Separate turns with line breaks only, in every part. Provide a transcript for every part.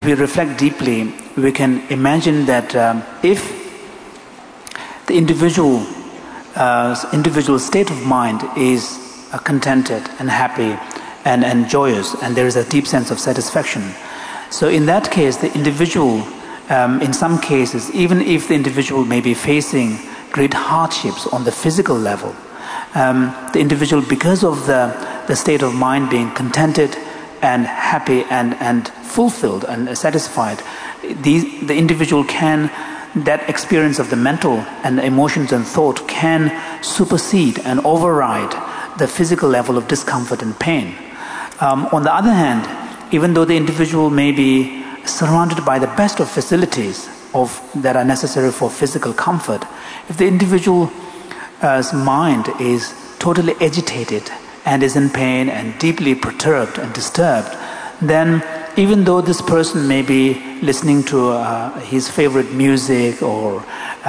we reflect deeply, we can imagine that if the individual state of mind is contented and happy and joyous, and there is a deep sense of satisfaction. So in that case, the individual, in some cases, even if the individual may be facing great hardships on the physical level, the individual, because of the state of mind being contented and happy and fulfilled and satisfied, the individual can, that experience of the mental and the emotions and thought can supersede and override the physical level of discomfort and pain. On the other hand, even though the individual may be surrounded by the best of facilities that are necessary for physical comfort, if the individual's mind is totally agitated and is in pain and deeply perturbed and disturbed, then even though this person may be listening to his favorite music or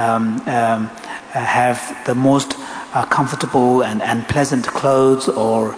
have the most comfortable and pleasant clothes, or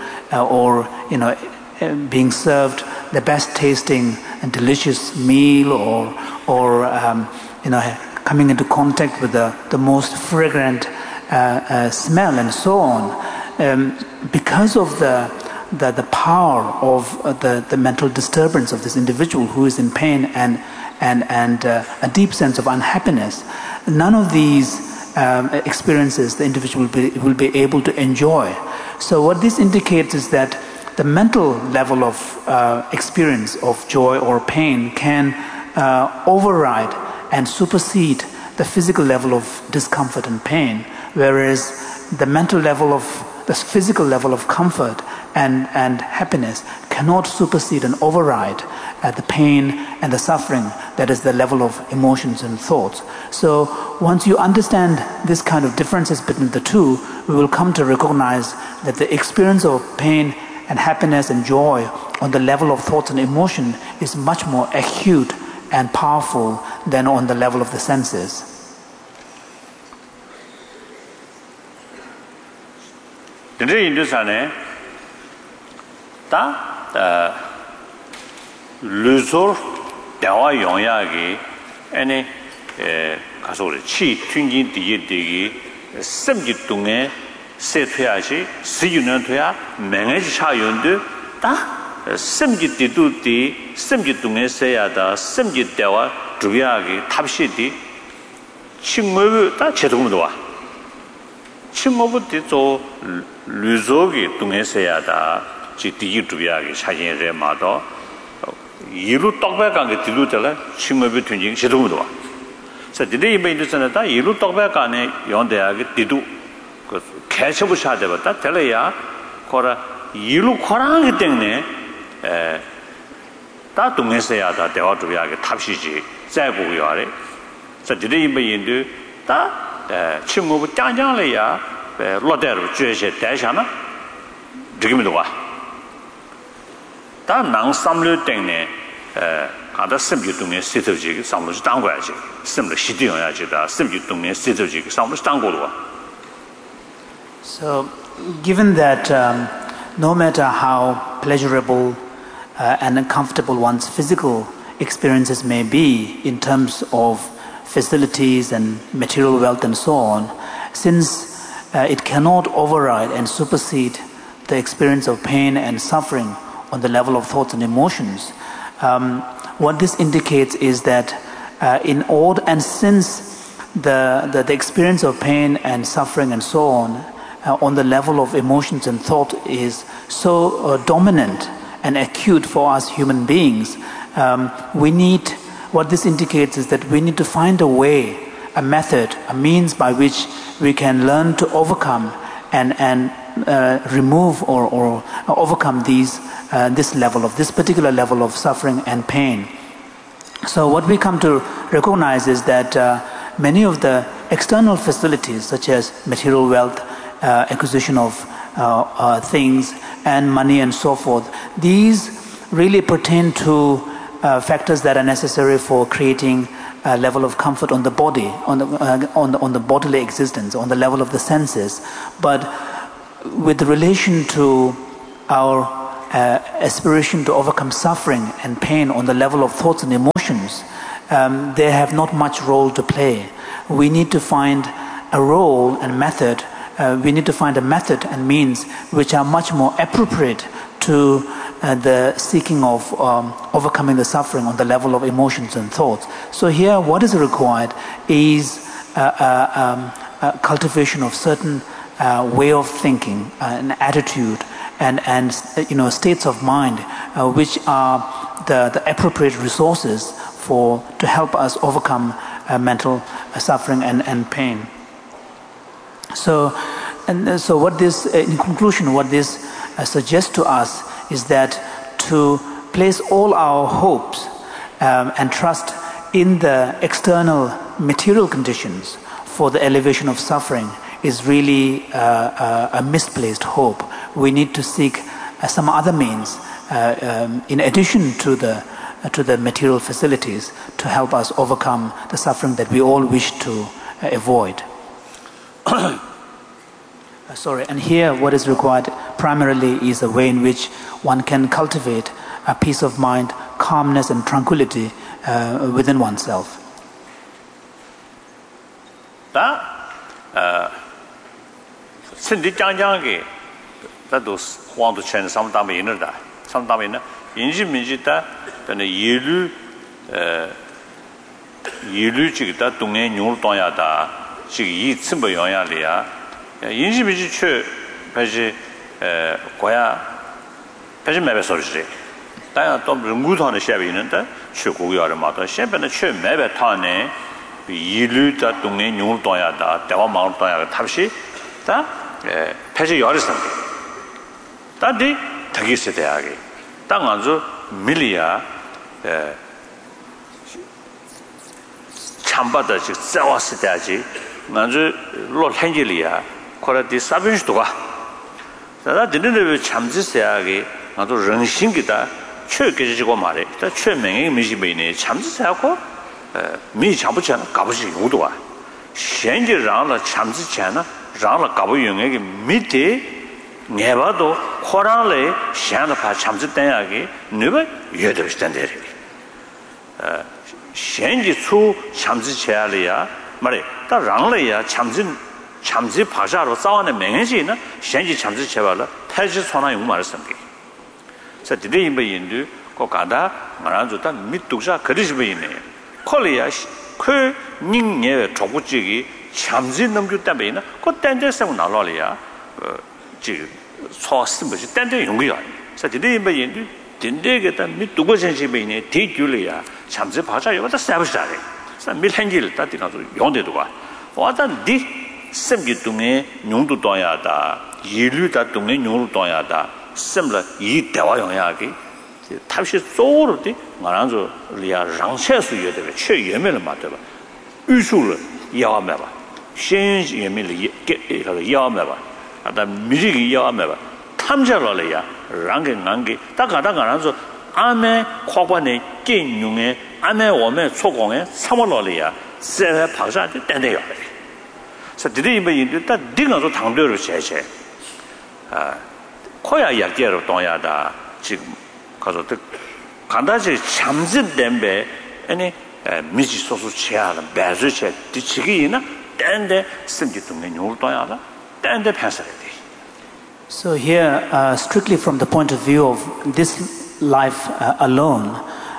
being served the best tasting and delicious meal, or coming into contact with the most fragrant smell and so on, because of the power of the mental disturbance of this individual who is in pain and a deep sense of unhappiness, none of these experiences the individual will be able to enjoy. So what this indicates is that the mental level of experience of joy or pain can override and supersede the physical level of discomfort and pain, whereas the physical level of comfort and happiness cannot supersede and override the pain and the suffering that is the level of emotions and thoughts. So once you understand this kind of differences between the two, we will come to recognize that the experience of pain and happiness and joy on the level of thoughts and emotion is much more acute and powerful than on the level of the senses.
Luzor dawa yongyagi ene kasore chi tunjin digi semji tunge se thyashi siyunan thya mengeji chayonde ta semji diduti semji tunge seyada semji dawa duyagi tabshidi chingmobu ta chedomdo wa chingmobu dizo luzogi tunge seyada ji digi duyagi chayin re mado 이루 떡배간게 뒤로들 친구비 튼징 제도도 와. 그래서 디데이 메인드선다 이루 떡배간에 연대하게 뒤도 그 개셔부 샤데버다 될래야 거라 이루 거랑기 때문에 다 동에서야다 대화도야게 탑시지再보고요 아래. 그래서 디데이 메인드 다 친구부 짱짱래야 로데르 죄세 대샤나 지금도 와. 다 낭삼류 때문에 가다 심주동에 시도지 상무지 당과야지 심을 시디용야지다 심주동에 시도지 상무지 당고로.
So given that no matter how pleasurable and comfortable one's physical experiences may be in terms of facilities and material wealth and so on, since it cannot override and supersede the experience of pain and suffering on the level of thoughts and emotions, what this indicates is that and since the experience of pain and suffering and so on the level of emotions and thought is so dominant and acute for us human beings, what this indicates is that we need to find a way, a method, a means by which we can learn to overcome and remove or overcome this particular level of suffering and pain. So what we come to recognize is that many of the external facilities, such as material wealth, acquisition of things and money and so forth, these really pertain to factors that are necessary for creating a level of comfort on the body, on the bodily existence, on the level of the senses. But with relation to our aspiration to overcome suffering and pain on the level of thoughts and emotions, they have not much role to play. We need to find a role and method. We need to find a method and means which are much more appropriate to the seeking of overcoming the suffering on the level of emotions and thoughts. So here, what is required is cultivation of certain way of thinking, an attitude, and states of mind, which are the appropriate resources to help us overcome mental suffering and pain. So what this, in conclusion, what this suggests to us is that to place all our hopes and trust in the external material conditions for the elevation of suffering is really a misplaced hope. We need to seek some other means in addition to the material facilities to help us overcome the suffering that we all wish to avoid. And here what is required primarily is a way in which one can cultivate a peace of mind, calmness and tranquility within oneself.
인지비지 최 배지 고야 배지 매배 소리지 다야 또 무도하는 시합이 있는데 최고야를 마다 시합에는 최 매배 타네 이르다 동네 용을 떠야다 대화 마을 떠야 답시 다 배지 열었어 다디 되게 세대하게 땅 아주 밀리야 참바다 즉 싸웠을 때지 아주 로 행길이야 코라디 사빈스도가 자 드는데 참지세하게 아주 정신기다 최께지고 말해 다 최명의 미지베네 참지세하고 미 잡으잖아 가보지 우도가 현재랑을 참지잖아 랑을 가보 용에게 밑에 내봐도 코란래 시안을 봐 참지때야게 너가 여덟시던데 현재 수 참지체야리야 말해 다 랑래야 참지 파샤로 싸우는 명예지는 현지 참지 제발로 태지 손아 용 말씀게. 자 디데 임베인도 고가다 말아줬다 밑두자 그리지베이네. 콜리아 그 닝예 조부지기 참지 넘주 때문에 그 땡데서 나로리아 지 소스무지 땡데 용이야. 자 디데 임베인도 딘데게다 밑두고 전시베이네 디줄이야. 참지 파샤 요다 서비스하래. 자 밀행길 다 디나도 용데도가. 와단 디 semgi tunge nyungdu toyada yilu da tunge nyungdu toyada semla yi dewa yongyaagi tabshi zoro di ngaranzo liya rangche su yedebe che yemele mateba usul yawa meba shen yemele yawa meba ada mirigi yawa meba 탐자로 liya range ngange da ga ngaranzo ame kwakwane kin nyunge ame wome chokonge samolo liya se paksa de dende yawe 자 드리임이 다 네가서 당도를 제제 코야 약계로 동야다 지금 가서 간다지 참진된배 아니 미지 소소 치아는 배주체 뒤치기나 땡데 심지통에 요를 동야다 땡데 패서야 돼.
So here strictly from the point of view of this life alone,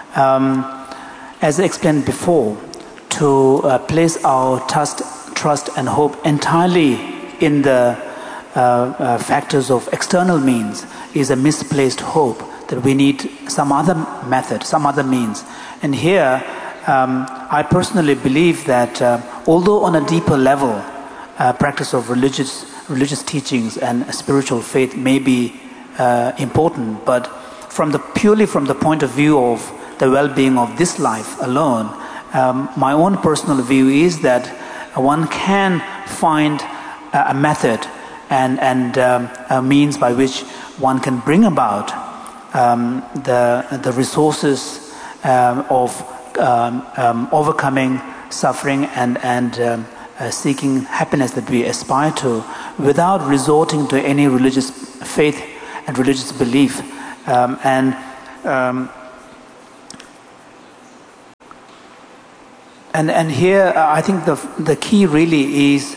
as I explained before, to place our trust and hope entirely in the factors of external means is a misplaced hope, that we need some other method, some other means. And here, I personally believe that although on a deeper level, practice of religious teachings and spiritual faith may be important, but purely from the point of view of the well-being of this life alone, my own personal view is that one can find a method and a means by which one can bring about the resources of overcoming suffering and seeking happiness that we aspire to, without resorting to any religious faith and religious belief And here I think the key really is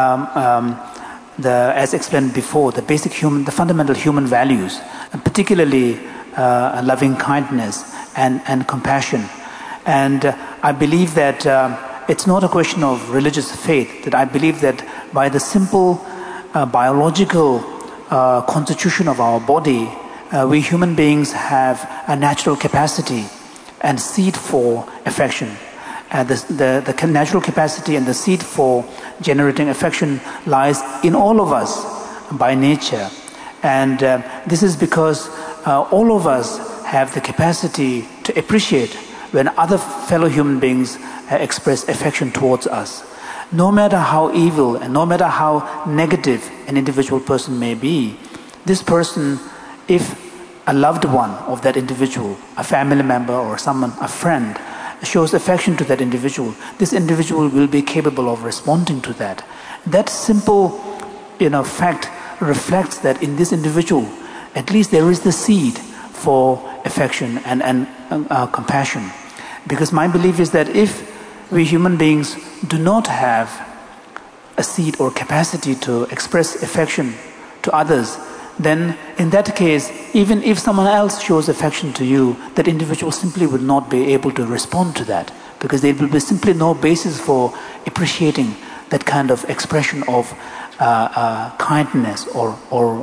as explained before, the fundamental human values, and particularly loving kindness and compassion. And I believe that it's not a question of religious faith, that I believe that by the simple biological constitution of our body, we human beings have a natural capacity and seed for affection. The natural capacity and the seed for generating affection lies in all of us by nature. And this is because all of us have the capacity to appreciate when other fellow human beings express affection towards us. No matter how evil and no matter how negative an individual person may be, this person, if a loved one of that individual, a family member or someone, a friend, shows affection to that individual, this individual will be capable of responding to that. That simple, fact reflects that in this individual, at least there is the seed for affection and compassion. Because my belief is that if we human beings do not have a seed or capacity to express affection to others, then in that case, even if someone else shows affection to you, that individual simply would not be able to respond to that, because there will be simply no basis for appreciating that kind of expression of kindness or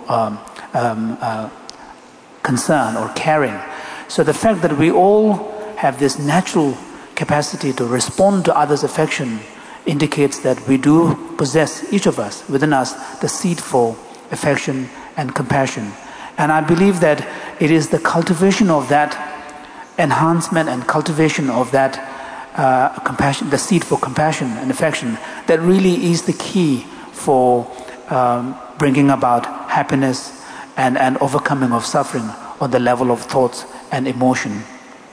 concern or caring. So the fact that we all have this natural capacity to respond to others' affection indicates that we do possess, each of us, within us, the seed for affection and compassion. And I believe that it is the cultivation of that enhancement and cultivation of that compassion, the seed for compassion and affection, that really is the key for bringing about happiness and overcoming of suffering on the level of thoughts and emotion.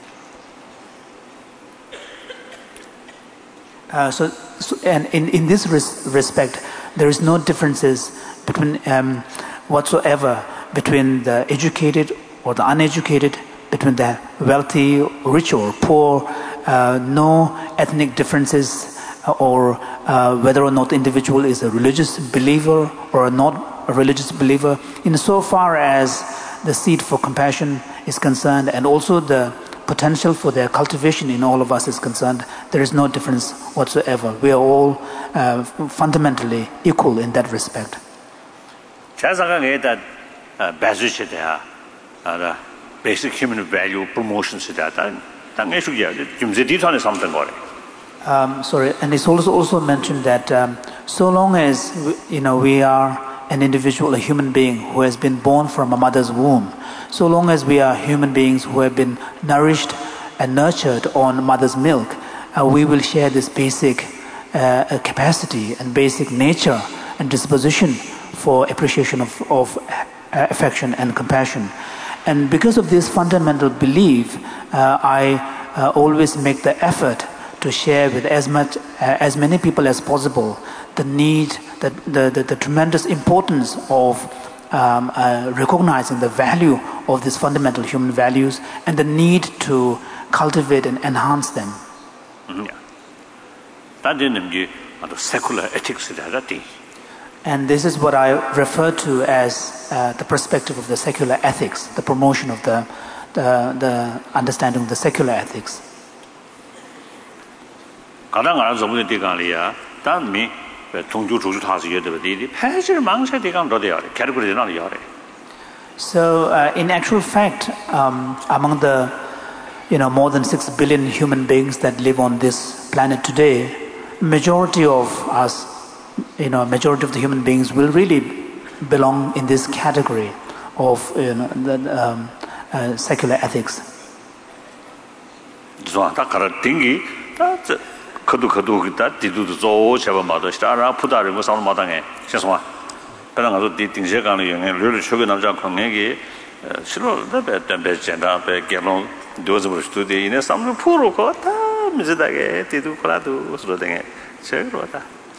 And in this respect, there is no differences between whatsoever between the educated or the uneducated, between the wealthy, rich or poor, no ethnic differences, or whether or not the individual is a religious believer or not a religious believer. Insofar as the seed for compassion is concerned, and also the potential for their cultivation in all of us is concerned, there is no difference whatsoever. We are all fundamentally equal in that respect.
Basic human value promotion and
it's also mentioned that so long as we are an individual, a human being who has been born from a mother's womb, so long as we are human beings who have been nourished and nurtured on mother's milk, we will share this basic capacity and basic nature and disposition for appreciation of affection and compassion. And because of this fundamental belief, I always make the effort to share with as many people as possible the need, the tremendous importance of recognizing the value of these fundamental human values and the need to cultivate and enhance them.
Secular ethics.
And this is what I refer to as the perspective of the secular ethics, the promotion of the understanding of the secular ethics. So in actual fact, among the more than 6 billion human beings that live on this planet today, majority of us, majority of the human beings will really belong in this category of secular ethics.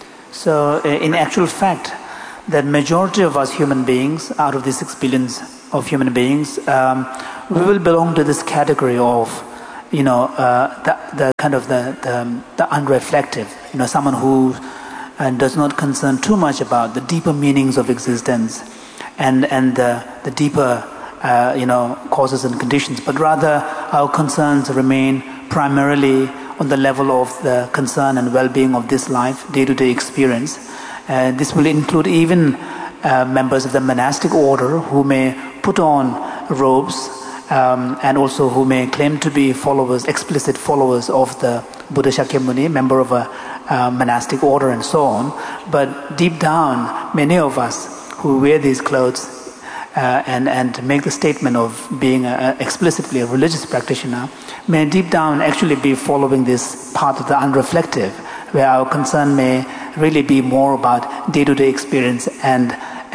So in actual fact, the majority of us human beings, out of the 6 billion of human beings, we will belong to this category of, the kind of the unreflective, someone who does not concern too much about the deeper meanings of existence and the deeper, causes and conditions, but rather our concerns remain primarily on the level of the concern and well-being of this life, day-to-day experience. This will include even members of the monastic order who may put on robes and also who may claim to be explicit followers of the Buddha Shakyamuni, member of a monastic order and so on. But deep down, many of us who wear these clothes and make the statement of being explicitly a religious practitioner may deep down actually be following this path of the unreflective, where our concern may really be more about day-to-day experience and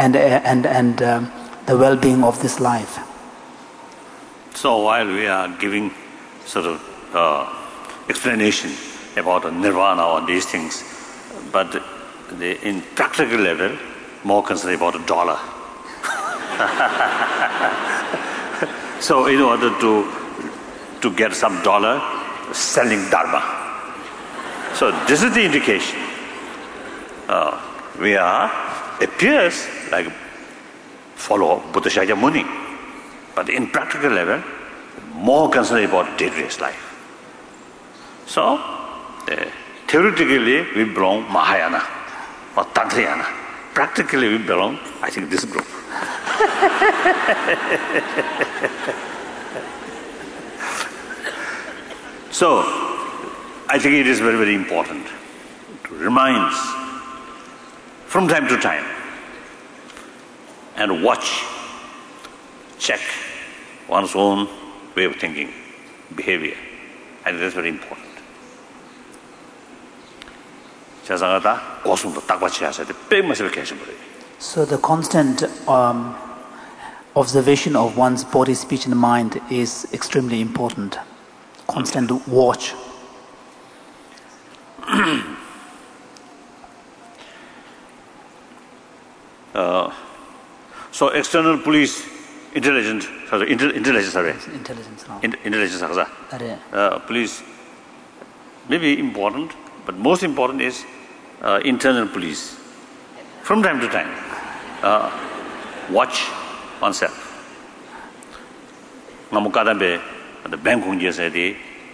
the well-being of this life.
So while we are giving sort of explanation about nirvana or these things, but in practical level, more concerned about the dollar. So in order to get some dollar, selling dharma. So this is the indication. We appears like follow Buddha Shakyamuni, but in practical level, more concerned about day-to-day life. So theoretically, we belong Mahayana or Tantrayana. Practically, we belong, I think, this group. So, I think it is very, very important to remind from time to time and watch, check one's own way of thinking, behavior. I think that's very important.
So the constant observation of one's body, speech and mind is extremely important. Constant watch.
So external police intelligence. Police may be important, but most important is internal police. From time to time, watch oneself. Ngamukadambe the bank 공지에서디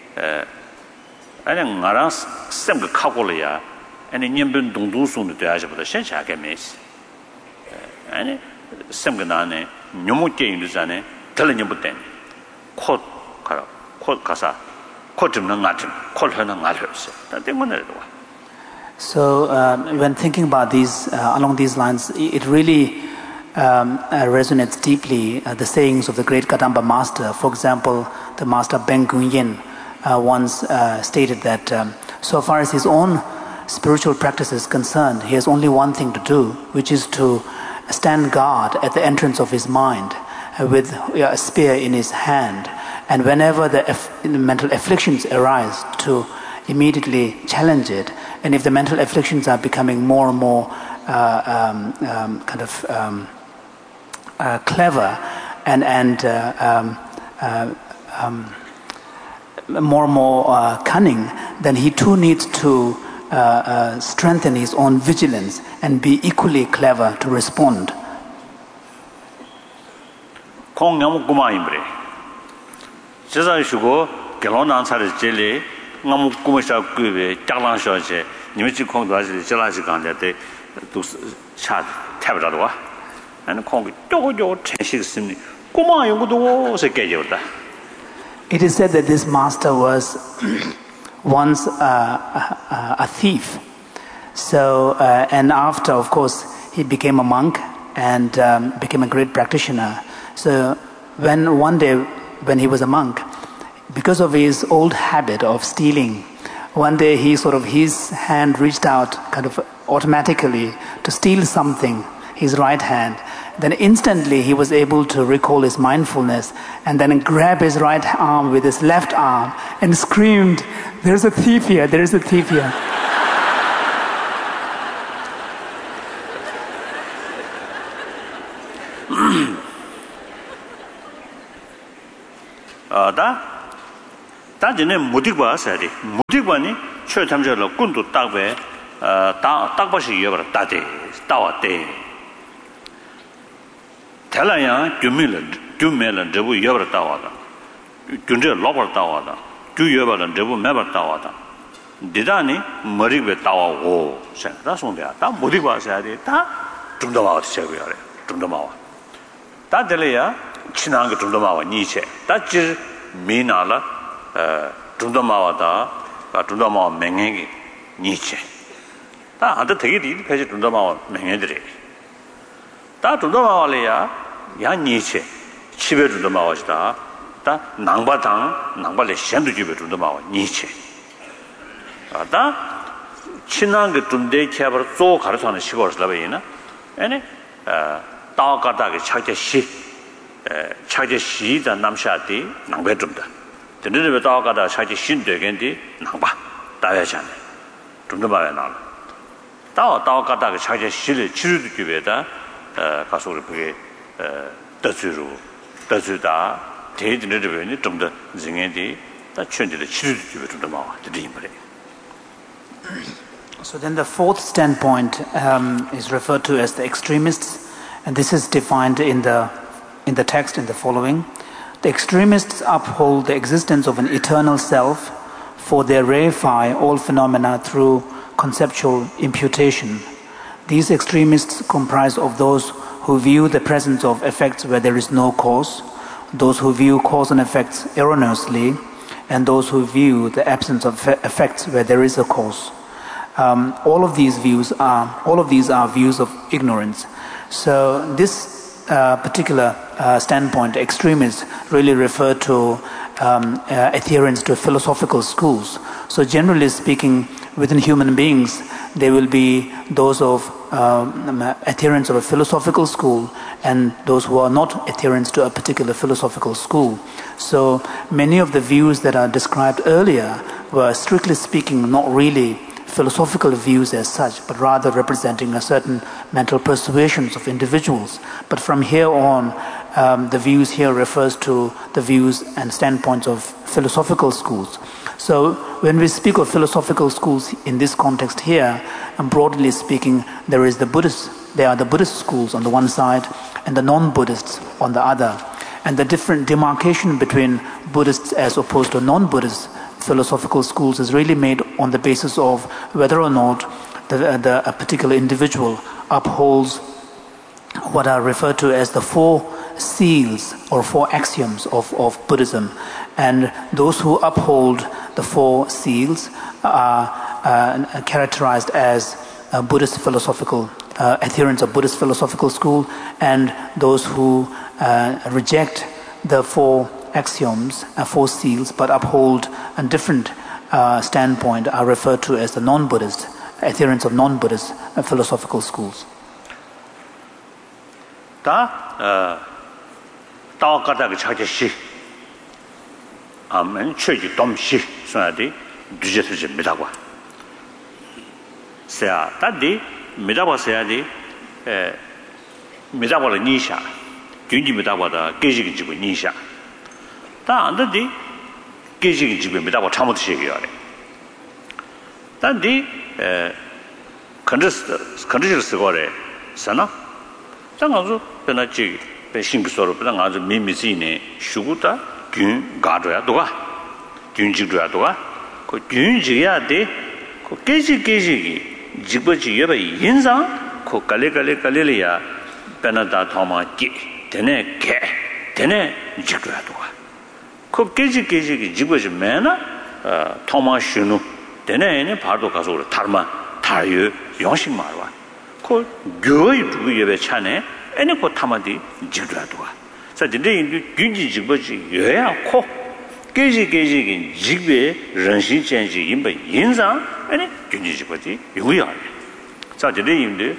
아니 나랑 쌤그 카고려야 아니 년변 동두송도 돼야지보다 신샤게 메시 아니 쌤그 나네 녀목게 인도잖아 들려년부터 코 가라 코 가사 코 줍는 나좀 코 하는 나르서 다 때문에
So when thinking about these along these lines, it really resonates deeply the sayings of the great Kadamba master. For example, the master Ben Gunyin once stated that so far as his own spiritual practice is concerned, he has only one thing to do, which is to stand guard at the entrance of his mind with a spear in his hand, and whenever the mental afflictions arise, to immediately challenge it. And if the mental afflictions are becoming more and more clever and more and more cunning, then he too needs to strengthen his own vigilance and be equally clever to respond. It is said that this master was once a thief. So, and after, of course, he became a monk and became a great practitioner. So, one day when he was a monk, because of his old habit of stealing, one day his hand reached out kind of automatically to steal something, his right hand. Then instantly he was able to recall his mindfulness and then grab his right arm with his left arm and screamed, "There's a thief here, there is a thief here."
다지네 무디바 사리 무디바니 최탐절로 군도 딱배 딱바시 이어버려 따대 따왔대 달라야 균멜은 저부 이어버려 따와다 균제 로버 따와다 균여버는 저부 매버 따와다 디다니 머리베 따와고 생다 손대야 다 무디바 사리 다 좀더 와서 제고요 좀더 와와 다들이야 친한 게 좀더 와와 니체 다지 미나라 좀더 와와다 좀더 와와 맹행이 니체 다 한테 되게 이 패지 좀더 와와 맹행들이 다 좀더 와와래야 야 니체 집에 좀더 와와시다 다 낭바레 현도 집에 좀더 와와 니체 다 친한 게 좀대 캐버 조 가르쳐는 시골에서 봐이나 아니 다가다게 차제시다 남샤디 낭배 좀다 드르르 다가다 차제 신되겐디 낭바 다야잖아 좀더 봐야 나 다가다게 차제 시를 치르도 주베다 가서 우리 그게 더주다 대드르르베니 좀더 증엔디 다 천지를 치르도 주베 좀더 봐 드리는 거래.
So then the fourth standpoint is referred to as the extremists, and this is defined in the text in the following. The extremists uphold the existence of an eternal self, for they reify all phenomena through conceptual imputation. These extremists comprise of those who view the presence of effects where there is no cause, those who view cause and effects erroneously, and those who view the absence of effects where there is a cause. All of these are views of ignorance. So this particular standpoint, extremists really refer to adherence to philosophical schools. So generally speaking, within human beings, there will be those of adherents of a philosophical school and those who are not adherents to a particular philosophical school. So many of the views that are described earlier were, strictly speaking, not really philosophical views as such, but rather representing a certain mental persuasions of individuals. But from here on, the views here refers to the views and standpoints of philosophical schools. So when we speak of philosophical schools in this context here, and broadly speaking, there are the Buddhist schools on the one side and the non-Buddhists on the other. And the different demarcation between Buddhists as opposed to non-Buddhist philosophical schools is really made on the basis of whether or not a particular individual upholds what are referred to as the four seals or four axioms of Buddhism. And those who uphold the four seals are characterized as Buddhist philosophical adherents of Buddhist philosophical school, and those who reject the four axioms, four seals, but uphold a different standpoint are referred to as the non-Buddhist, adherents of non-Buddhist philosophical schools.
다가다게 차제시 아멘 최지 dom시 소야디 두제스지 미다고 세야 다디 미다고세야디 미다고를 니샤 균지 미다고다 계지기 지고 니샤 다 안다디 계지기 지고 미다고 참못 시기요래 다디 컨트스 쓰고래 사나 장가서 변하지 배신기소로 그냥 아주 미미지네 슈구다 균 가도야 도가 균지도야 도가 그 균지야 돼그 깨지기 지버지 여바 인상 그 갈래야 변하다 도마기 되네 개 되네 지도야 도가 그 깨지기 지버지 매나 토마슈누 되네네 바로 가서 우리 달마 다유 영식 말와 그 교의 두 예배 차네 애니 그 타마디 지도야도가 자 근데 균지 지버지 여야 코 깨지기 지배人心 전지 임바 인상 아니 균지 지버지 요야 자 근데 임데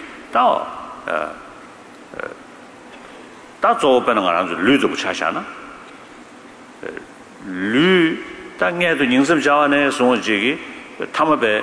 다 조변은 안 하죠 류도 못 차샤나 류 땅에도 인습 자원에 송지기 타마베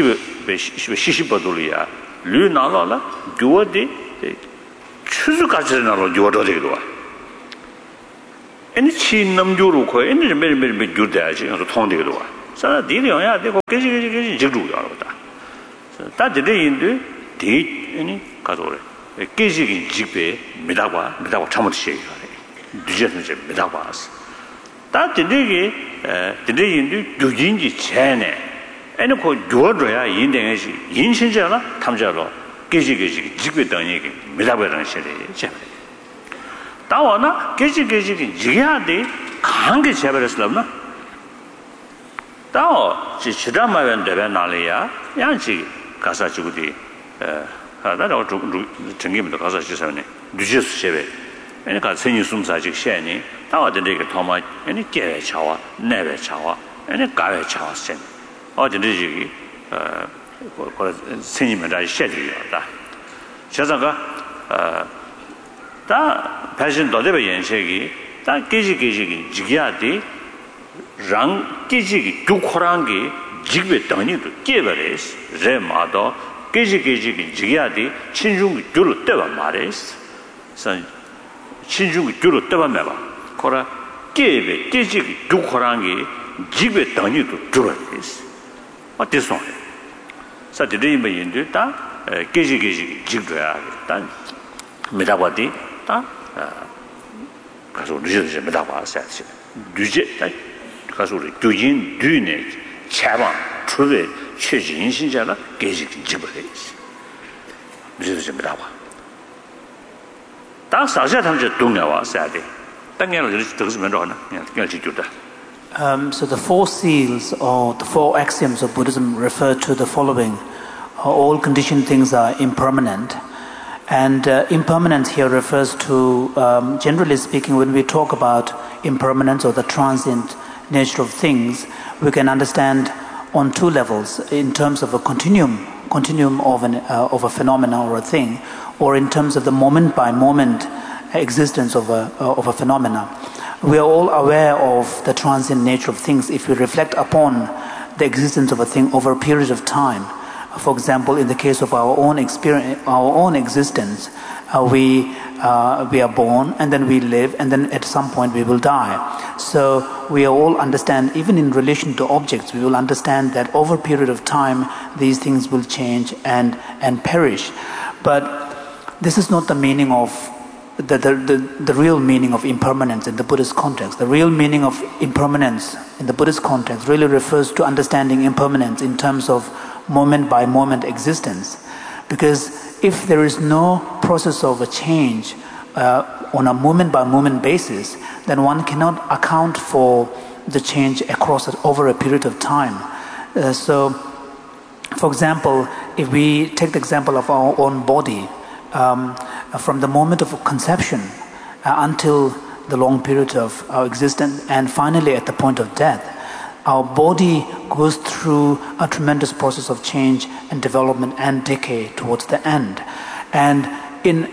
10버돌이야 류 나라라 교어디 추수까지 나로 요도되기도 Any chi namjuru ko any very good dash on the Tondigo. So did you have the Jidu? That the day in the date any Katore. A Kizi Jipe, Midawa, Chamashi, Dijeton Midawas. That the day in the Dujinji Chane. And of course, Georgia, Indian, Yinshinjala, Tamjalo, Kizi, Jipe Dani, Midawa and Shelley. Tawana, Kizi, Jiadi, Kangi Chevereslavna. Tao, Chidama and Devenalia, Yanchi, Kasachuti, that ought to give the Kasachi, Dujus Cheve, and got senior Sumsaji Shani, Tao the Nigger Toma, any Gay Chawa, Neve Chawa, and a Gare Chawa Sen, or the Niji, senior Shedi. Chazaga, that passion Dodeva Yenshegi, that Kizi Jigiati. Rang Kiji Dukorangi, Jigbe Dani to Giveres, Remado, Kiji Jigiadi, Chinjung Dulu Teva Mares, San Chinjung Dulu Teva Meva, Cora Give Kiji Dukorangi, Jigbe Dani to Duras. What this one? Saturday may indeed that Kiji Jigba, that Medawadi, that Kaso Medawa says, Dujet. Doing it, Chavan, Truve, Churchin, Shinjala, Gazik Jibbers. This is a Medawa. That's a set of Dungawa, Saturday.
So the four seals or the four axioms of Buddhism refer to the following. All conditioned things are impermanent. And impermanence here refers to, generally speaking, when we talk about impermanence or the transient nature of things, we can understand on two levels, in terms of a continuum of a phenomena or a thing, or in terms of the moment by moment existence of a phenomena. We are all aware of the transient nature of things if we reflect upon the existence of a thing over a period of time. For example, in the case of our own experience, our own existence, we are born and then we live and then at some point we will die. So we all understand, even in relation to objects, we will understand that over a period of time these things will change and perish. But this is not the meaning of the real meaning of impermanence in the Buddhist context. The real meaning of impermanence in the Buddhist context really refers to understanding impermanence in terms of moment by moment existence. Because if there is no process of a change on a moment by moment basis, then one cannot account for the change over a period of time. So, for example, if we take the example of our own body, from the moment of conception until the long period of our existence, and finally at the point of death, our body goes through a tremendous process of change and development and decay towards the end. And in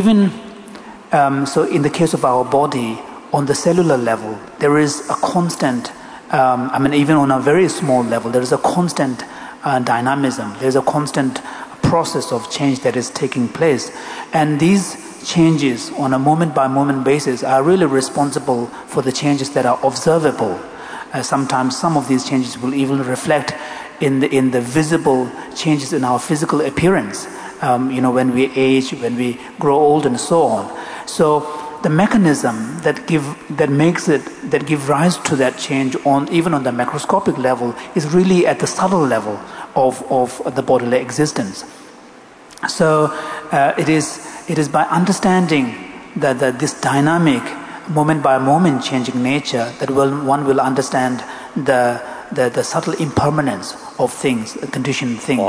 the case of our body, on the cellular level, there is a constant, even on a very small level, there is a constant dynamism. There is a constant process of change that is taking place. And these changes on a moment by moment basis are really responsible for the changes that are observable. Sometimes some of these changes will even reflect in the visible changes in our physical appearance, when we age, when we grow old, and so on. So the mechanism that give rise to that change even on the macroscopic level is really at the subtle level of the bodily existence. So it is by understanding that this dynamic moment by moment changing nature that one will understand the subtle impermanence of things, conditioned things.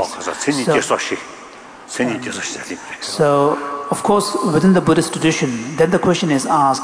So, of course, within the Buddhist tradition, then the question is asked: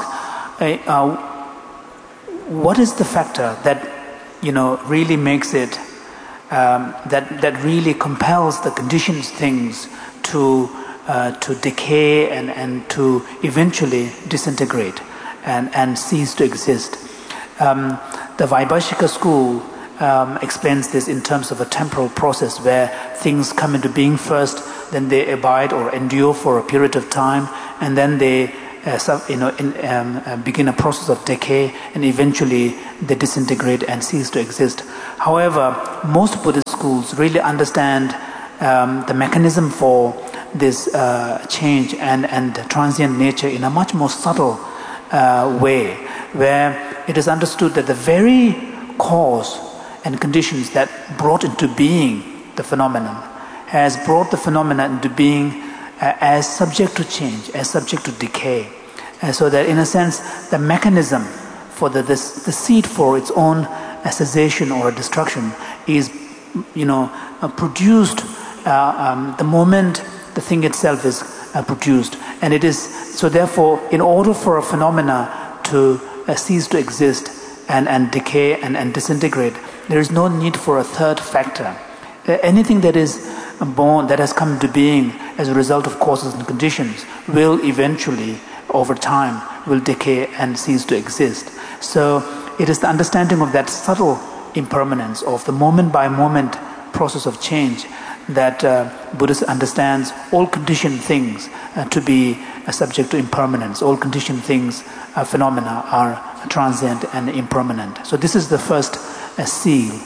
what is the factor that really makes it that really compels the conditioned things to decay and to eventually disintegrate and cease to exist? The Vaibhashika school explains this in terms of a temporal process where things come into being first, then they abide or endure for a period of time, and then they begin a process of decay, and eventually they disintegrate and cease to exist. However, most Buddhist schools really understand the mechanism for this change and transient nature in a much more subtle way, where it is understood that the very cause and conditions that brought into being the phenomenon has brought the phenomena into being as subject to change, as subject to decay. So that in a sense, the mechanism for the seed for its own cessation or destruction is, produced the moment the thing itself is produced. And it is, so therefore, in order for a phenomena to cease to exist and decay and disintegrate, there is no need for a third factor. Anything that is born, that has come into being as a result of causes and conditions, will eventually, over time, will decay and cease to exist. So it is the understanding of that subtle impermanence, of the moment-by-moment process of change, that Buddhist understands all conditioned things to be subject to impermanence. All conditioned things, phenomena, are transient and impermanent. So this is the first seal.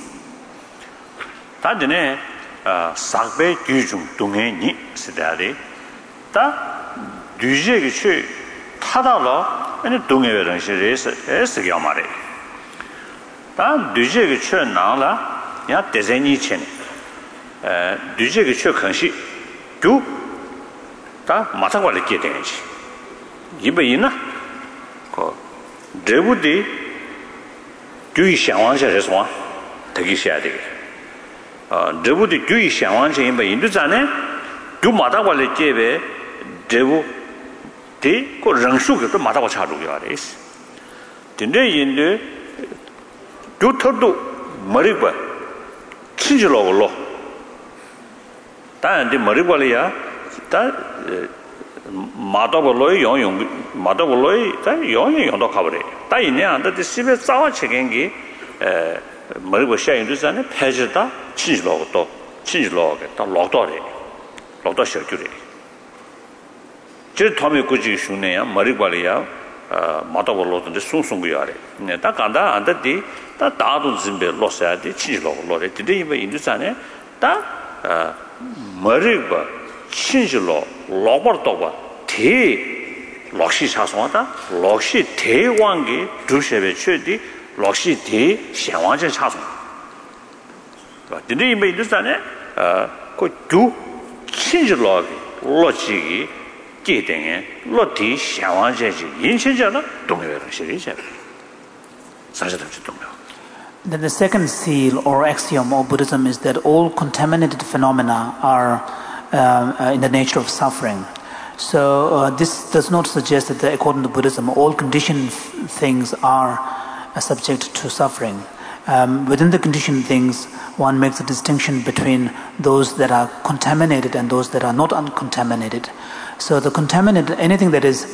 다전에 sakbe gyujung dunghe ni sidari ta düje güçü tadalo ene dunghe verangshi res gyamare ta düje güçü nala ya dezeni chen düje güçü kanshi gyu ta matagwale ge denji ibe ina ko debudi gyu xiangwang xia reswa degi xia de debudi gyu xiangwang chen ba indu zane gyu matagwale jebe debu de ko rangshu ge to matagwa cha lu ya res dinde indu gyu thodu mari ba chinjilo lo ta de mari ba le ya ta 마더볼로이 용용 마더볼로이 다 용용 도 가버려 다 있네 안데 집에 싸워 책임기 머리고 샤인도잖아 패지다 친지로도 친지로게 다 록도래 록도 셔주래 제 도미 꾸지 슈네야 머리발이야 마더볼로도 숭숭구야래 네다 간다 안데디 다 다도 짐베 로사야디 친지로로래 디데이버 인도잖아 다 머리고 친지로 로버토가 대 럭시 차송하다 럭시 대왕기 두셰베 최디 럭시 대 샹왕제 차송 근데 이 메일스안에 그두 친지로 로지기 계등에 로디 샹왕제지 인신자나 동요를 시리제 사실은 동요.
Then the second seal or axiom of Buddhism is that all contaminated phenomena are in the nature of suffering. So this does not suggest that according to Buddhism all conditioned things are subject to suffering. Within the conditioned things, one makes a distinction between those that are contaminated and those that are not uncontaminated. So the contaminated, anything that is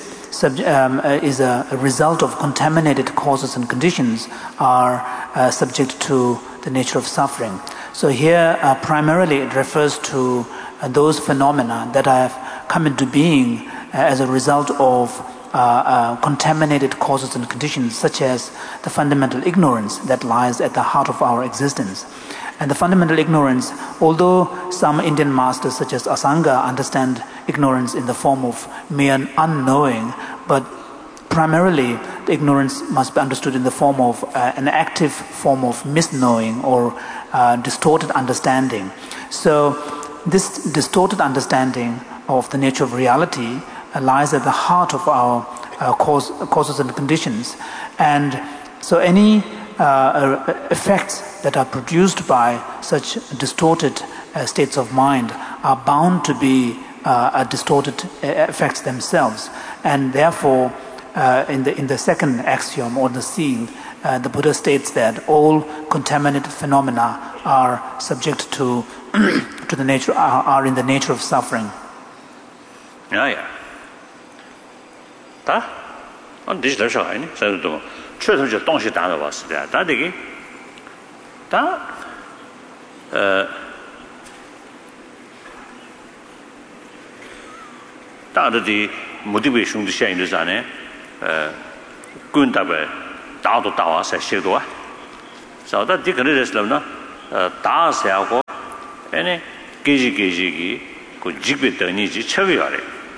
a result of contaminated causes and conditions are subject to the nature of suffering. So here primarily it refers to those phenomena that have come into being as a result of contaminated causes and conditions, such as the fundamental ignorance that lies at the heart of our existence. And the fundamental ignorance, although some Indian masters such as Asanga understand ignorance in the form of mere unknowing, but primarily the ignorance must be understood in the form of an active form of misknowing or distorted understanding. So this distorted understanding of the nature of reality lies at the heart of our causes and conditions. And so any effects that are produced by such distorted states of mind are bound to be distorted effects themselves. And therefore, in the second axiom or the seal, the Buddha states that all contaminated phenomena are subject to the nature, are in the nature of suffering.
Yeah. 다 디지털 샤이니 저도 최선의 동시 단어 봤습니다. 다 되게 다 다들이 motivation to share in the zane kundabe daado dawa sa shigdo so that dikare reslam na da sa ko ene geji gi ko jigbe dani ji chwe yare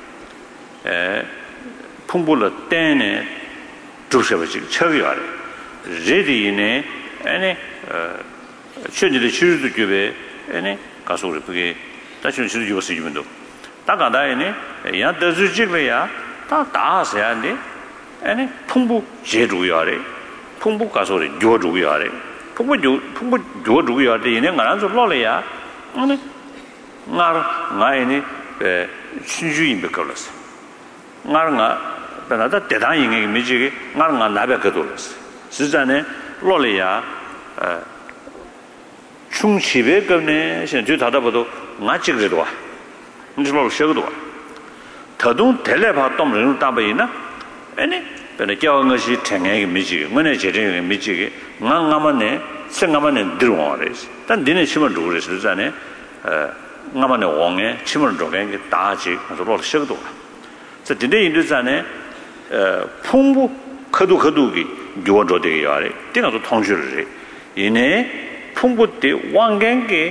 풍부를 때네 조셔버지 처리하래 레디네 아니 현재의 주주도 교배 아니 가서 우리 그게 다시 주주 주고 쓰기면도 다가다에네 야 더주직래야 다 하세야네 아니 풍부 제주야래 풍부 가서 우리 요주야래 풍부 요주야래 이네 가서 놀래야 아니 나이네 신주인be 걸었어 나가 나다 대단히 미지게 나가 나베게 돌았어实在呢 로리야 충치베 겁네 현재 다다봐도 나직래도 와 이제로 쉬어도 와 더동 텔레바 dom을 따바이나 아니 근데 겨운 것이 탱행이 미지게 뭐네 제정이 미지게 나가만네 생가만네 들어와래 단 니네 심을 누구래实在呢 나만네 왕에 침을 dro게 다지 그래서 쉬어도 와 자, 근데 인도산에 풍부 거두기 요원조되게 하래. 때가도 통주를 해. 이내 풍부 때 왕경게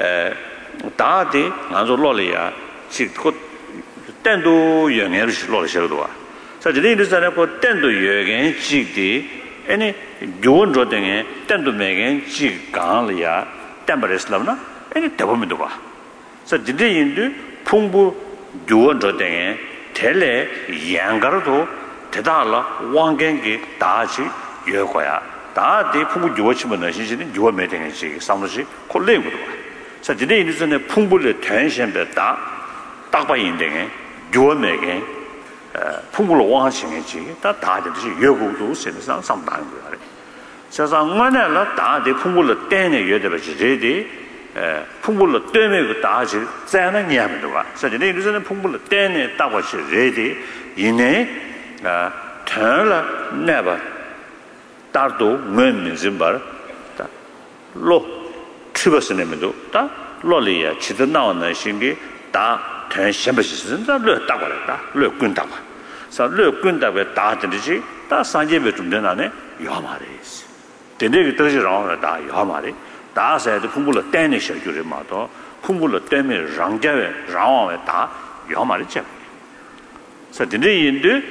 다데 나서 놀려야 지고 땐도 영향을 실로셔도 와. 자, 근데 인도산에 그 땐도 영향 지디 아니 요원조되게 땐도 매gen 지 강을야 땜버렸으나 아니 대범도 봐. 자, 근데 인도 풍부 요원조되게 텔레 양가로도 대다라 왕경기 다지 여거야 다디 풍부 요치면 너시는 요매되는지 상무시 콜레고도 자 지네 인도전에 풍부를 텐션베다 딱바인데 요매게 풍부로 왕하시는지 다 다듯이 여고도 세상 상당한 거야 세상만에라 다디 풍부를 떼내 여대버지 레디 풍부를 떼내 그 다지 자는 냐면도 봐. 사실은 이제는 풍부를 떼내 따고시 레디 이내 털라 네바 따도 면면진 bar 로 트버스네면도 다 로리야 지도 나오는 신기 다 전심버시는 로 따고랬다. 로 군다고. 로 군다고 다든지 다 산제베 좀 되나네. 요마레스. 되게 뜻이랑 다 요마레. 다세도 풍부를 떼내 셔주를 마도 풍부를 떼면 랑자에 랑왕에 다 요마르죠. 그래서 인도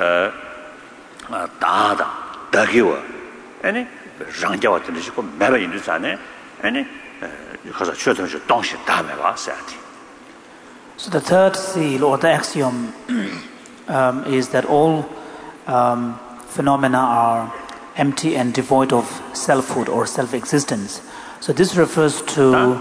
다다 다기와 아니 랑자와 들으시고 매번 인도산에 아니 가서 최선을 동시 다음에 와서야지.
So the third seal or the axiom is that all phenomena are empty and devoid of selfhood or self-existence. So this refers to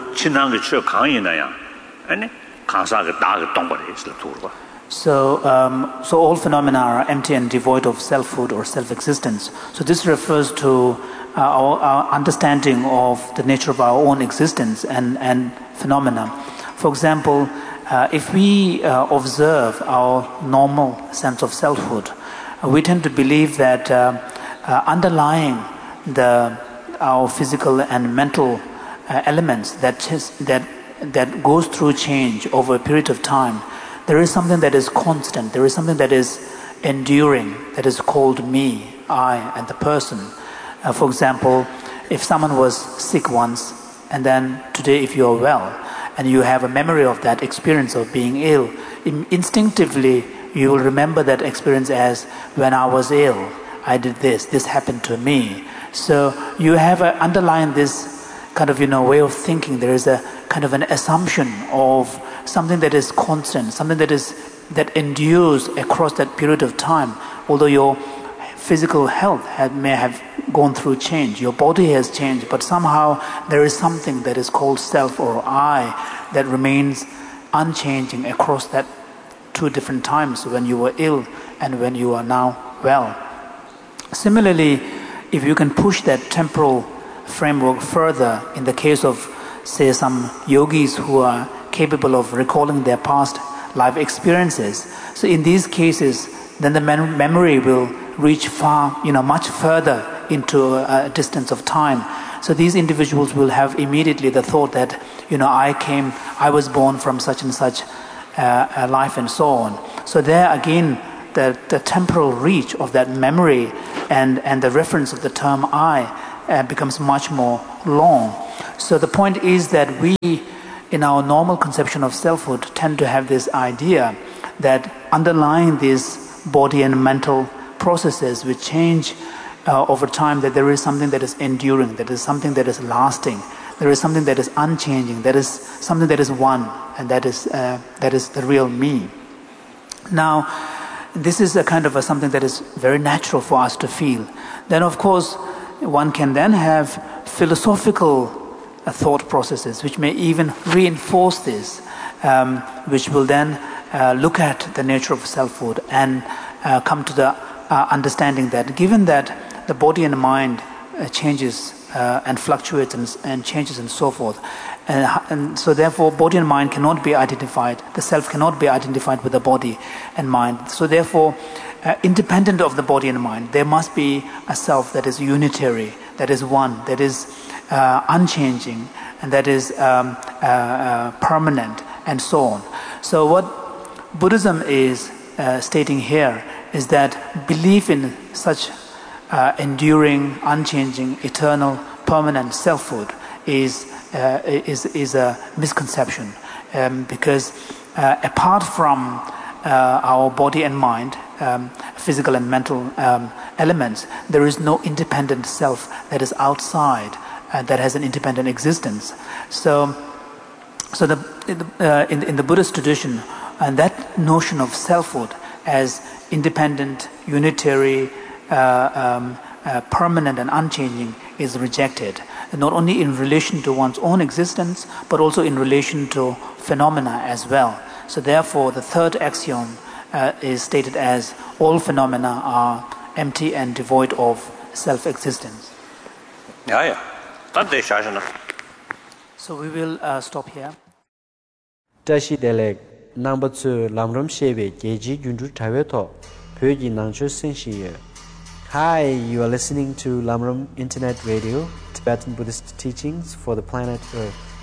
so all phenomena are empty and devoid of selfhood or self-existence. So this refers to our understanding of the nature of our own existence and phenomena. For example, if we observe our normal sense of selfhood, we tend to believe that underlying our physical and mental elements that goes through change over a period of time, there is something that is constant, there is something that is enduring, that is called me, I, and the person. For example, if someone was sick once, and then today if you are well, and you have a memory of that experience of being ill, instinctively you will remember that experience as when I was ill, I did this happened to me. So you have underlying this kind of way of thinking. There is a kind of an assumption of something that is constant, something that endures across that period of time. Although your physical health may have gone through change, your body has changed, but somehow there is something that is called self or I that remains unchanging across that two different times, when you were ill and when you are now well. Similarly, if you can push that temporal framework further, in the case of, say, some yogis who are capable of recalling their past life experiences, so in these cases, then the memory will reach far, much further into a distance of time. So these individuals will have immediately the thought that, I was born from such and such life and so on. So there again, the temporal reach of that memory and the reference of the term I becomes much more long. So the point is that we, in our normal conception of selfhood, tend to have this idea that underlying these body and mental processes which change over time, that there is something that is enduring, that is something that is lasting, there is something that is unchanging, that is something that is one, and that is the real me. Now, this is a kind of something that is very natural for us to feel. Then, of course, one can then have philosophical thought processes which may even reinforce this, which will then look at the nature of selfhood and come to the understanding that given that the body and the mind changes and fluctuates and changes and so forth, and so therefore body and mind cannot be identified, the self cannot be identified with the body and mind. So therefore, independent of the body and mind, there must be a self that is unitary, that is one, that is unchanging, and that is permanent, and so on. So what Buddhism is stating here is that belief in such enduring, unchanging, eternal, permanent selfhood is a misconception, because apart from our body and mind, physical and mental elements, there is no independent self that is outside, that has an independent existence. So in the Buddhist tradition, and that notion of selfhood as independent, unitary, permanent and unchanging is rejected, not only in relation to one's own existence, but also in relation to phenomena as well. So therefore, the third axiom is stated as all phenomena are empty and devoid of self-existence.
Yeah.
So we will stop here.
Tashi Delek number 2 Lamram Shebe Geji Junju Taweto Pyoji Nangcho Senshiye. Hi, you are listening to Lamram Internet Radio, Tibetan Buddhist teachings for the planet Earth.